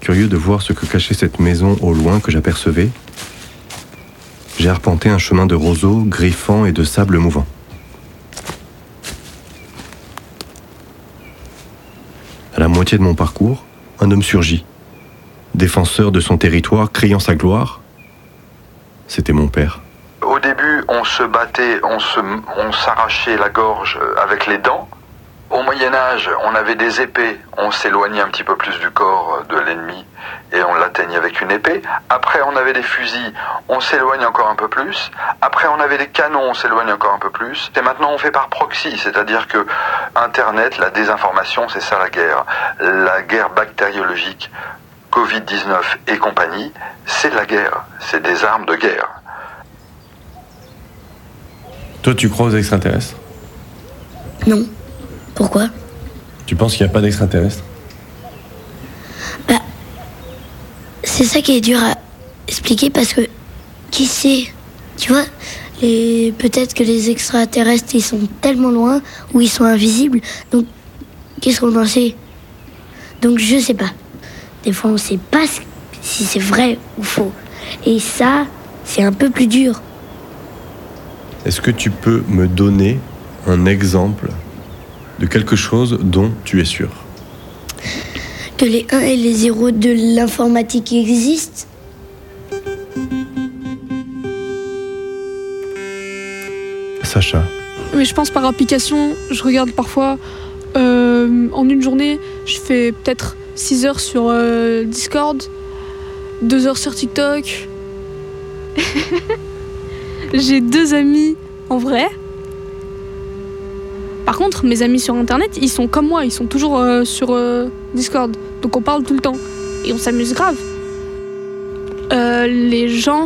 Curieux de voir ce que cachait cette maison au loin que j'apercevais, j'ai arpenté un chemin de roseaux, griffants et de sable mouvant. À la moitié de mon parcours, un homme surgit, défenseur de son territoire, criant sa gloire. C'était mon père. Au début, on se battait, on s'arrachait la gorge avec les dents. Au Moyen-Âge, on avait des épées, on s'éloignait un petit peu plus du corps de l'ennemi et on l'atteignait avec une épée. Après, on avait des fusils, on s'éloigne encore un peu plus. Après, on avait des canons, on s'éloigne encore un peu plus. Et maintenant, on fait par proxy, c'est-à-dire que Internet, la désinformation, c'est ça la guerre. La guerre bactériologique, Covid-19 et compagnie, c'est de la guerre, c'est des armes de guerre. Toi, tu crois aux extraterrestres ? Non. Pourquoi ? Tu penses qu'il n'y a pas d'extraterrestres ? C'est ça qui est dur à expliquer parce que qui sait ? Tu vois, peut-être que les extraterrestres ils sont tellement loin ou ils sont invisibles. Donc qu'est-ce qu'on en sait ? Donc je sais pas. Des fois on sait pas si c'est vrai ou faux. Et ça, c'est un peu plus dur. Est-ce que tu peux me donner un exemple de quelque chose dont tu es sûr ? Que les 1 et les 0 de l'informatique existent. Sacha. Mais je pense par application, je regarde parfois en une journée, je fais peut-être 6 heures sur Discord, 2 heures sur TikTok. J'ai 2 amis en vrai. Par contre, mes amis sur Internet, ils sont comme moi, ils sont toujours sur Discord. Donc on parle tout le temps et on s'amuse grave. Les gens